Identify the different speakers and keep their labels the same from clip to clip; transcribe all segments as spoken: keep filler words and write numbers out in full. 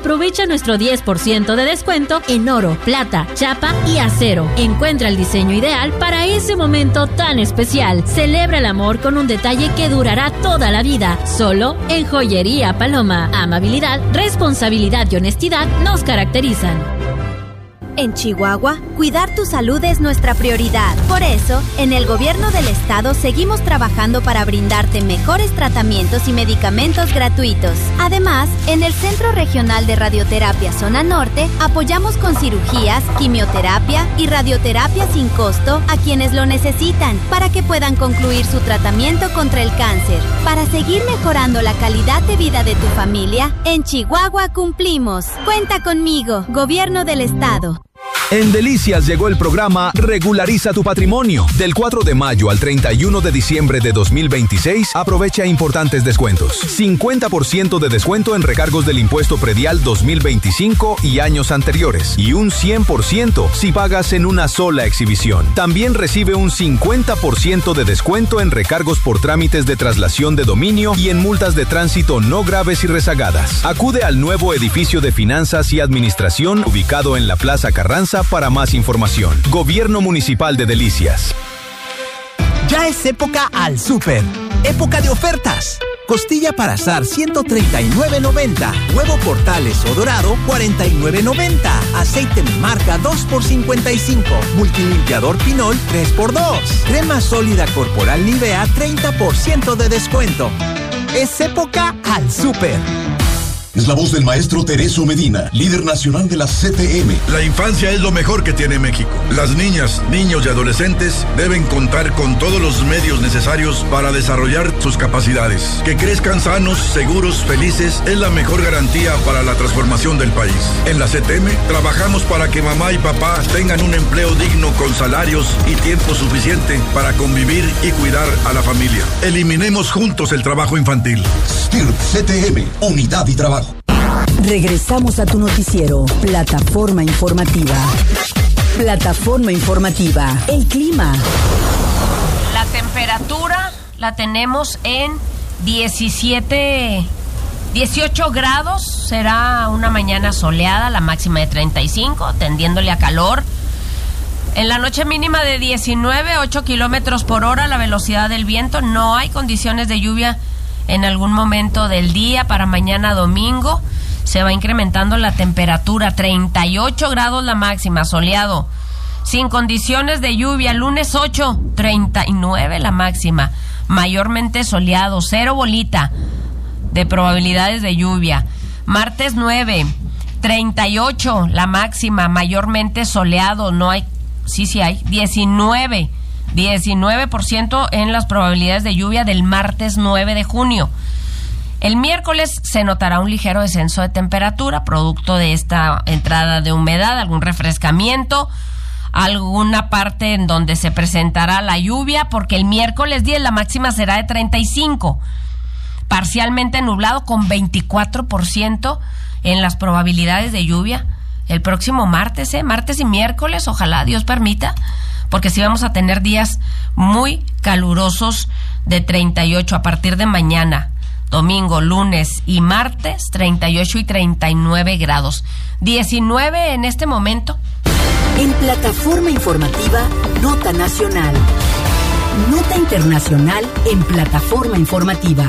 Speaker 1: aprovecha nuestro diez por ciento de descuento en oro, plata, chapa y acero. Encuentra el diseño ideal para ese momento tan especial. Celebra el amor con un detalle que durará toda la vida. Solo en Joyería Paloma. Amabilidad, responsabilidad y honestidad nos caracterizan.
Speaker 2: En Chihuahua, cuidar tu salud es nuestra prioridad. Por eso, en el gobierno del estado seguimos trabajando para brindarte mejores tratamientos y medicamentos gratuitos. Además, en el Centro Regional de Radioterapia Zona Norte, apoyamos con cirugías, quimioterapia y radioterapia sin costo a quienes lo necesitan para que puedan concluir su tratamiento contra el cáncer. Para seguir mejorando la calidad de vida de tu familia, en Chihuahua cumplimos. Cuenta conmigo, Gobierno del Estado.
Speaker 3: En Delicias llegó el programa Regulariza tu Patrimonio. Del cuatro de mayo al treinta y uno de diciembre de dos mil veintiséis, aprovecha importantes descuentos. cincuenta por ciento de descuento en recargos del impuesto predial dos mil veinticinco y años anteriores. Y un cien por ciento si pagas en una sola exhibición. También recibe un cincuenta por ciento de descuento en recargos por trámites de traslación de dominio y en multas de tránsito no graves y rezagadas. Acude al nuevo edificio de Finanzas y Administración ubicado en la Plaza Carranza para más información. Gobierno Municipal de Delicias.
Speaker 4: Ya es época al súper. Época de ofertas. Costilla para asar ciento treinta y nueve noventa. Huevo Portales o Dorado cuarenta y nueve noventa. Aceite Mi Marca dos por cincuenta y cinco. Multilimpiador Pinol tres por dos. Crema sólida corporal Nivea treinta por ciento de descuento. Es época al súper.
Speaker 5: Es la voz del maestro Tereso Medina, líder nacional de la C T M.
Speaker 6: La infancia es lo mejor que tiene México. Las niñas, niños y adolescentes deben contar con todos los medios necesarios para desarrollar sus capacidades. Que crezcan sanos, seguros, felices es la mejor garantía para la transformación del país. En la C T M trabajamos para que mamá y papá tengan un empleo digno con salarios y tiempo suficiente para convivir y cuidar a la familia. Eliminemos juntos el trabajo infantil.
Speaker 5: S T I R P C T M, unidad y trabajo.
Speaker 7: Regresamos a tu noticiero, Plataforma Informativa. Plataforma Informativa, el clima.
Speaker 8: La temperatura la tenemos en diecisiete, dieciocho grados. Será una mañana soleada, la máxima de treinta y cinco, tendiéndole a calor. En la noche mínima de diecinueve, ocho kilómetros por hora, la velocidad del viento. No hay condiciones de lluvia en algún momento del día. Para mañana domingo se va incrementando la temperatura, treinta y ocho grados la máxima, soleado, sin condiciones de lluvia. Lunes ocho, treinta y nueve la máxima, mayormente soleado, cero bolita de probabilidades de lluvia. Martes nueve, treinta y ocho la máxima, mayormente soleado, no hay, sí, sí hay, diecinueve, diecinueve por ciento en las probabilidades de lluvia del martes nueve de junio. El miércoles se notará un ligero descenso de temperatura, producto de esta entrada de humedad, algún refrescamiento, alguna parte en donde se presentará la lluvia, porque el miércoles diez la máxima será de treinta y cinco, parcialmente nublado con veinticuatro por ciento en las probabilidades de lluvia. El próximo martes, ¿eh? martes y miércoles, ojalá Dios permita, porque sí vamos a tener días muy calurosos de treinta y ocho a partir de mañana. Domingo, lunes y martes, treinta y ocho y treinta y nueve grados. diecinueve en este momento.
Speaker 7: En Plataforma Informativa, Nota Nacional. Nota Internacional en Plataforma Informativa.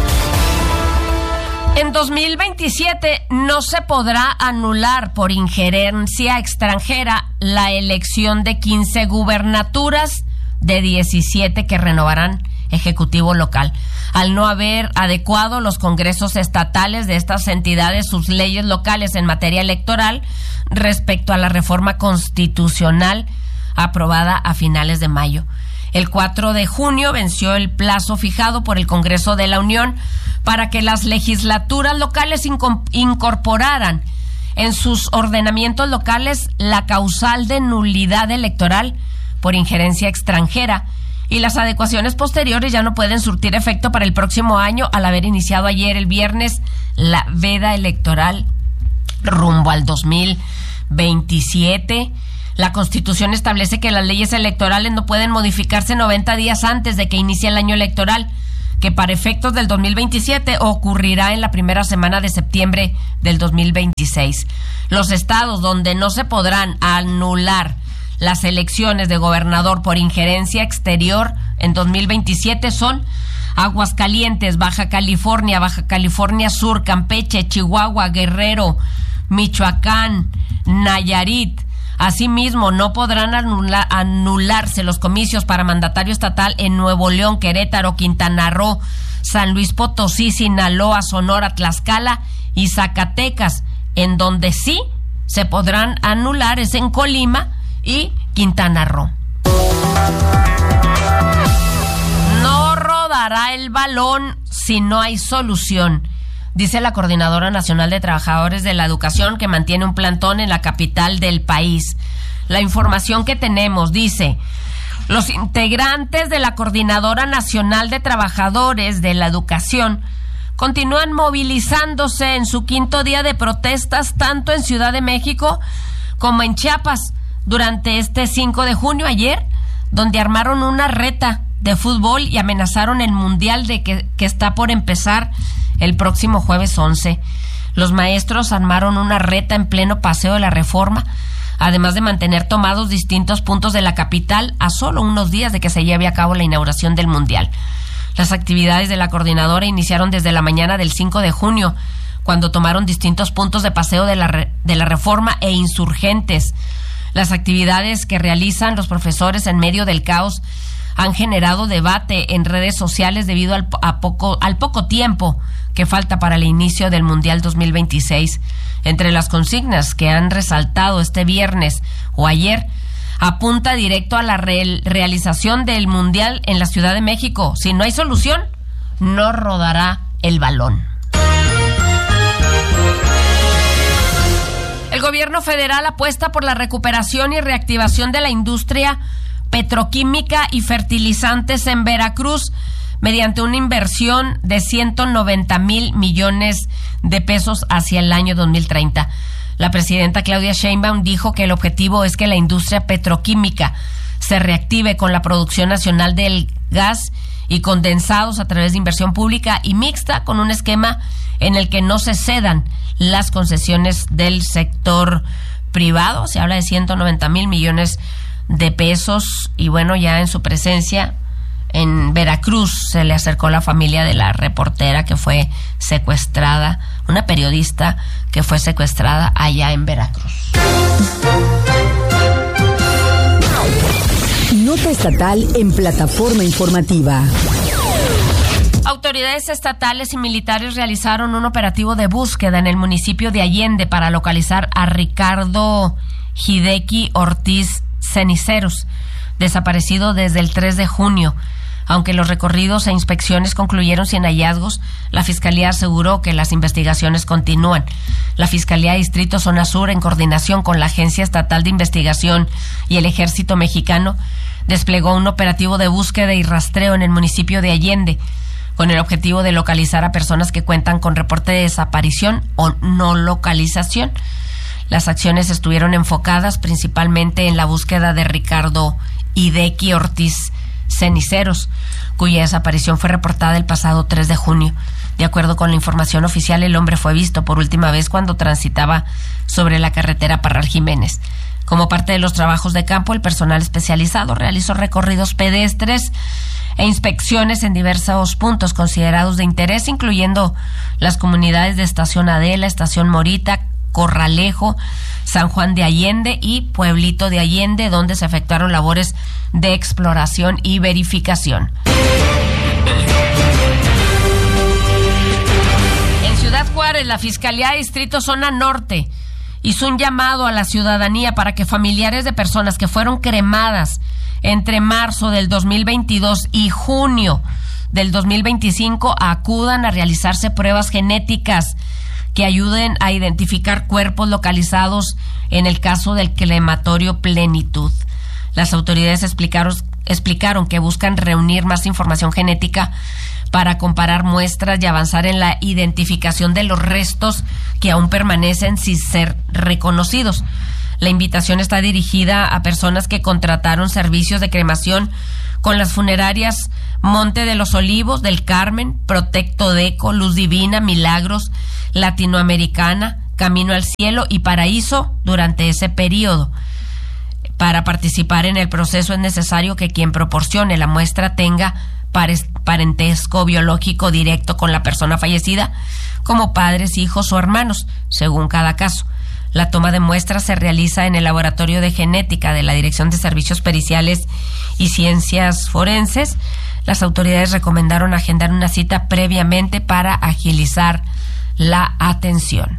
Speaker 8: En dos mil veintisiete no se podrá anular por injerencia extranjera la elección de quince gubernaturas de diecisiete que renovarán Ejecutivo local, al no haber adecuado los congresos estatales de estas entidades sus leyes locales en materia electoral respecto a la reforma constitucional aprobada a finales de mayo. El cuatro de junio venció el plazo fijado por el Congreso de la Unión para que las legislaturas locales incorporaran en sus ordenamientos locales la causal de nulidad electoral por injerencia extranjera, y las adecuaciones posteriores ya no pueden surtir efecto para el próximo año al haber iniciado ayer, el viernes, la veda electoral rumbo al dos mil veintisiete. La Constitución establece que las leyes electorales no pueden modificarse noventa días antes de que inicie el año electoral, que para efectos del dos mil veintisiete ocurrirá en la primera semana de septiembre del dos mil veintiséis. Los estados donde no se podrán anular las elecciones de gobernador por injerencia exterior en dos mil veintisiete son Aguascalientes, Baja California, Baja California Sur, Campeche, Chihuahua, Guerrero, Michoacán, Nayarit. Asimismo, no podrán anula, anularse los comicios para mandatario estatal en Nuevo León, Querétaro, Quintana Roo, San Luis Potosí, Sinaloa, Sonora, Tlaxcala y Zacatecas. En donde sí se podrán anular es en Colima y Quintana Roo. No rodará el balón si no hay solución, dice la Coordinadora Nacional de Trabajadores de la Educación, que mantiene un plantón en la capital del país. La información que tenemos dice: los integrantes de la Coordinadora Nacional de Trabajadores de la Educación continúan movilizándose en su quinto día de protestas, tanto en Ciudad de México como en Chiapas, durante este cinco de junio, ayer, donde armaron una reta de fútbol y amenazaron el mundial de que, que está por empezar el próximo jueves once. Los maestros armaron una reta en pleno Paseo de la Reforma, además de mantener tomados distintos puntos de la capital a solo unos días de que se lleve a cabo la inauguración del mundial. Las actividades de la coordinadora iniciaron desde la mañana del cinco de junio, cuando tomaron distintos puntos de Paseo de la, Re- de la Reforma e Insurgentes. Las actividades que realizan los profesores en medio del caos han generado debate en redes sociales debido al, a poco, al poco tiempo que falta para el inicio del Mundial dos mil veintiséis. Entre las consignas que han resaltado este viernes o ayer, apunta directo a la re- realización del Mundial en la Ciudad de México. Si no hay solución, no rodará el balón. El gobierno federal apuesta por la recuperación y reactivación de la industria petroquímica y fertilizantes en Veracruz mediante una inversión de ciento noventa mil millones de pesos hacia el año dos mil treinta. La presidenta Claudia Sheinbaum dijo que el objetivo es que la industria petroquímica se reactive con la producción nacional del gas y condensados a través de inversión pública y mixta, con un esquema en el que no se cedan las concesiones del sector privado. Se habla de ciento noventa mil millones de pesos y bueno, ya en su presencia en Veracruz se le acercó la familia de la reportera que fue secuestrada, una periodista que fue secuestrada allá en Veracruz.
Speaker 7: Nota estatal en plataforma informativa.
Speaker 8: Autoridades estatales y militares realizaron un operativo de búsqueda en el municipio de Allende para localizar a Ricardo Hideki Ortiz Ceniceros, desaparecido desde el tres de junio. Aunque los recorridos e inspecciones concluyeron sin hallazgos, la Fiscalía aseguró que las investigaciones continúan. La Fiscalía Distrito Zona Sur, en coordinación con la Agencia Estatal de Investigación y el Ejército Mexicano, desplegó un operativo de búsqueda y rastreo en el municipio de Allende, con el objetivo de localizar a personas que cuentan con reporte de desaparición o no localización. Las acciones estuvieron enfocadas principalmente en la búsqueda de Ricardo Hideki Ortiz Ceniceros, cuya desaparición fue reportada el pasado tres de junio. De acuerdo con la información oficial, el hombre fue visto por última vez cuando transitaba sobre la carretera Parral Jiménez. Como parte de los trabajos de campo, el personal especializado realizó recorridos pedestres e inspecciones en diversos puntos considerados de interés, incluyendo las comunidades de Estación Adela, Estación Morita, Corralejo, San Juan de Allende y Pueblito de Allende, donde se efectuaron labores de exploración y verificación. En Ciudad Juárez, la Fiscalía de Distrito Zona Norte hizo un llamado a la ciudadanía para que familiares de personas que fueron cremadas entre marzo del dos mil veintidós y junio del dos mil veinticinco acudan a realizarse pruebas genéticas que ayuden a identificar cuerpos localizados en el caso del crematorio Plenitud. Las autoridades explicaron, explicaron que buscan reunir más información genética para comparar muestras y avanzar en la identificación de los restos que aún permanecen sin ser reconocidos. La invitación está dirigida a personas que contrataron servicios de cremación con las funerarias Monte de los Olivos, del Carmen, Protecto Deco, Luz Divina, Milagros, Latinoamericana, Camino al Cielo y Paraíso durante ese periodo. Para participar en el proceso es necesario que quien proporcione la muestra tenga parentesco biológico directo con la persona fallecida, como padres, hijos o hermanos, según cada caso. La toma de muestras se realiza en el Laboratorio de Genética de la Dirección de Servicios Periciales y Ciencias Forenses. Las autoridades recomendaron agendar una cita previamente para agilizar la atención.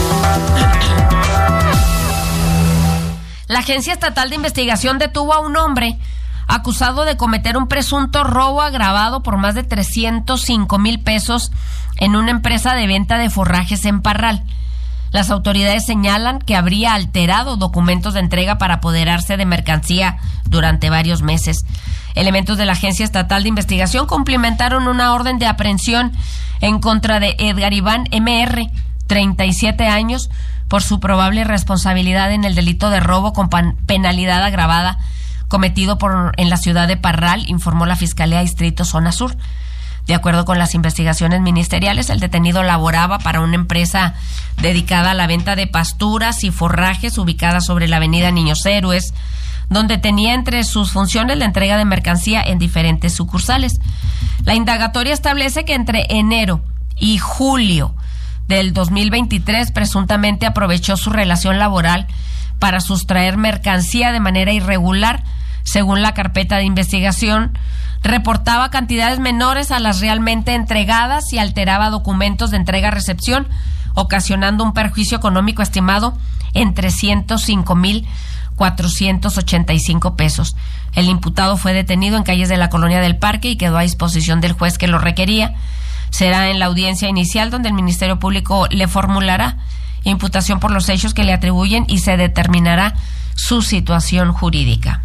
Speaker 8: La Agencia Estatal de Investigación detuvo a un hombre acusado de cometer un presunto robo agravado por más de trescientos cinco mil pesos en una empresa de venta de forrajes en Parral. Las autoridades señalan que habría alterado documentos de entrega para apoderarse de mercancía durante varios meses. Elementos de la Agencia Estatal de Investigación cumplimentaron una orden de aprehensión en contra de Edgar Iván M R, treinta y siete años, por su probable responsabilidad en el delito de robo con penalidad agravada cometido por en la ciudad de Parral, informó la Fiscalía Distrito Zona Sur. De acuerdo con las investigaciones ministeriales, el detenido laboraba para una empresa dedicada a la venta de pasturas y forrajes ubicada sobre la avenida Niños Héroes, donde tenía entre sus funciones la entrega de mercancía en diferentes sucursales. La indagatoria establece que entre enero y julio del dos mil veintitrés presuntamente aprovechó su relación laboral para sustraer mercancía de manera irregular. Según la carpeta de investigación, reportaba cantidades menores a las realmente entregadas y alteraba documentos de entrega-recepción, ocasionando un perjuicio económico estimado en trescientos cinco mil cuatrocientos ochenta y cinco pesos. El imputado fue detenido en calles de la Colonia del Parque y quedó a disposición del juez que lo requería. Será en la audiencia inicial donde el Ministerio Público le formulará imputación por los hechos que le atribuyen y se determinará su situación jurídica.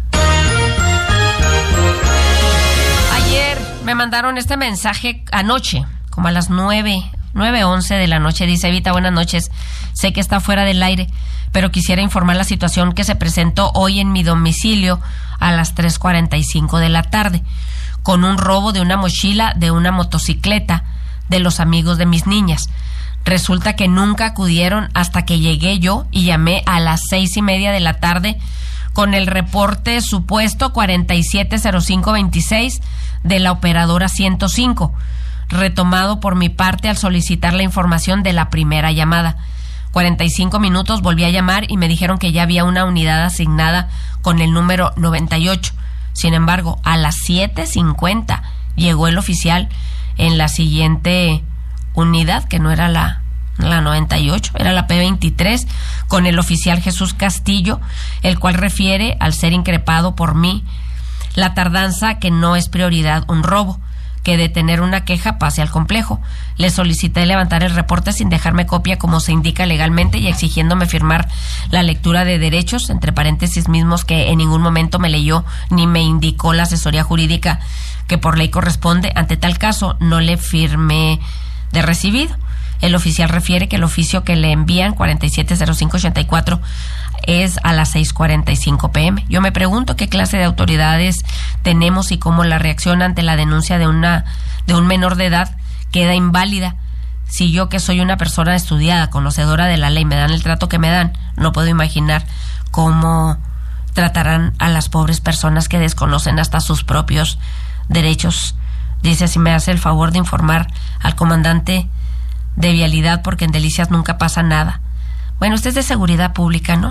Speaker 8: Ayer me mandaron este mensaje anoche, como a las nueve, nueve once de la noche. Dice: Evita, buenas noches. Sé que está fuera del aire, pero quisiera informar la situación que se presentó hoy en mi domicilio a las tres cuarenta y cinco de la tarde, con un robo de una mochila de una motocicleta de los amigos de mis niñas. Resulta que nunca acudieron hasta que llegué yo y llamé a las seis y media de la tarde con el reporte supuesto cuarenta y siete cero cinco veintiséis de la operadora ciento cinco, retomado por mi parte al solicitar la información de la primera llamada. cuarenta y cinco minutos volví a llamar y me dijeron que ya había una unidad asignada con el número noventa y ocho. Sin embargo, a las siete cincuenta llegó el oficial en la siguiente unidad, que no era la, la noventa y ocho, era la P veintitrés, con el oficial Jesús Castillo, el cual refiere al ser increpado por mí la tardanza, que no es prioridad un robo, que de tener una queja pase al complejo. Le solicité levantar el reporte sin dejarme copia como se indica legalmente y exigiéndome firmar la lectura de derechos, entre paréntesis mismos que en ningún momento me leyó ni me indicó la asesoría jurídica que por ley corresponde. Ante tal caso, no le firmé de recibido. El oficial refiere que el oficio que le envían, cuarenta y siete cero cinco ochenta y cuatro, es a las seis cuarenta y cinco pm. Yo me pregunto qué clase de autoridades tenemos y cómo la reacción ante la denuncia de una de un menor de edad queda inválida. Si yo, que soy una persona estudiada, conocedora de la ley, me dan el trato que me dan, no puedo imaginar cómo tratarán a las pobres personas que desconocen hasta sus propios derechos. Dice: si me hace el favor de informar al comandante de vialidad, porque en Delicias nunca pasa nada. Bueno, usted es de seguridad pública, ¿no?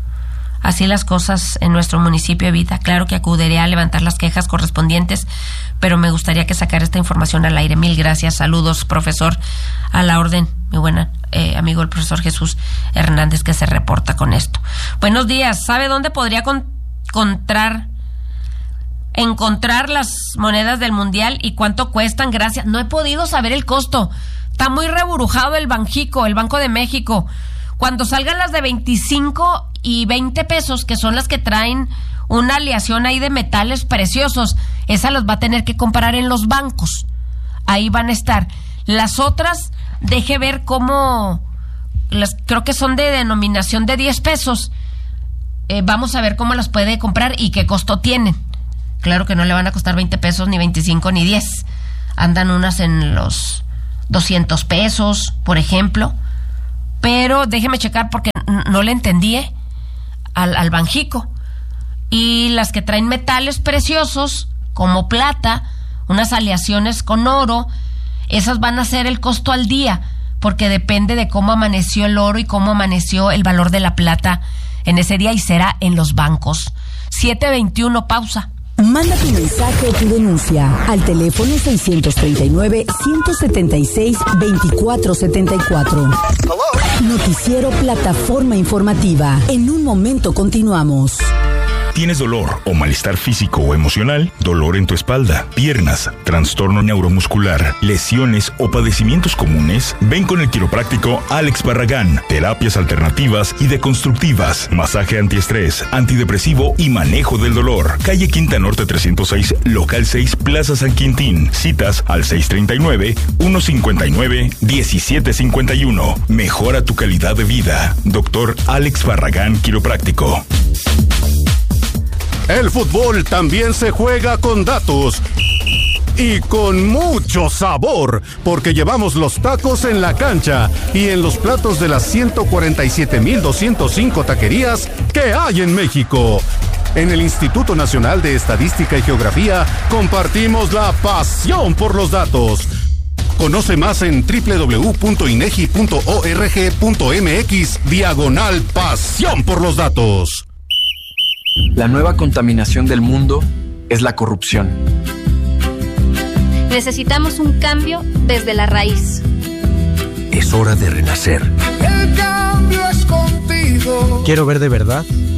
Speaker 8: Así las cosas en nuestro municipio, Evita. Claro que acudiré a levantar las quejas correspondientes, pero me gustaría que sacara esta información al aire. Mil gracias. Saludos, profesor. A la orden, mi buena eh, amigo el profesor Jesús Hernández, que se reporta con esto. Buenos días. ¿Sabe dónde podría con- encontrar encontrar las monedas del Mundial y cuánto cuestan? Gracias. No he podido saber el costo. Está muy reburujado el Banjico, el Banco de México. Cuando salgan las de veinticinco y veinte pesos, que son las que traen una aleación ahí de metales preciosos, esas las va a tener que comprar en los bancos. Ahí van a estar. Las otras, deje ver cómo, las, creo que son de denominación de diez pesos. Eh, vamos a ver cómo las puede comprar y qué costo tienen. Claro que no le van a costar veinte pesos, ni veinticinco, ni diez. Andan unas en los doscientos pesos, por ejemplo. Pero déjeme checar porque no le entendí ¿eh? al, al Banjico. Y las que traen metales preciosos, como plata, unas aleaciones con oro, esas van a ser el costo al día, porque depende de cómo amaneció el oro y cómo amaneció el valor de la plata en ese día, y será en los bancos. siete veintiuno, pausa.
Speaker 7: Manda tu mensaje o tu denuncia al teléfono seiscientos treinta y nueve, ciento setenta y seis, veinticuatro setenta y cuatro. Noticiero Plataforma Informativa. En un momento continuamos.
Speaker 9: ¿Tienes dolor o malestar físico o emocional? ¿Dolor en tu espalda, piernas, trastorno neuromuscular, lesiones o padecimientos comunes? Ven con el quiropráctico Alex Barragán. Terapias alternativas y deconstructivas, masaje antiestrés, antidepresivo y manejo del dolor. Calle Quinta Norte trescientos seis, local seis, Plaza San Quintín. Citas al seis treinta y nueve, ciento cincuenta y nueve, diecisiete cincuenta y uno. Mejora tu calidad de vida. Doctor Alex Barragán, quiropráctico.
Speaker 10: El fútbol también se juega con datos y con mucho sabor, porque llevamos los tacos en la cancha y en los platos de las ciento cuarenta y siete mil doscientos cinco taquerías que hay en México. En el Instituto Nacional de Estadística y Geografía compartimos la pasión por los datos. Conoce más en doble u doble u doble u punto inegi punto org punto mx diagonal pasión por los datos.
Speaker 11: La nueva contaminación del mundo es la corrupción.
Speaker 12: Necesitamos un cambio desde la raíz.
Speaker 13: Es hora de renacer.
Speaker 14: El cambio es contigo.
Speaker 13: Quiero ver de verdad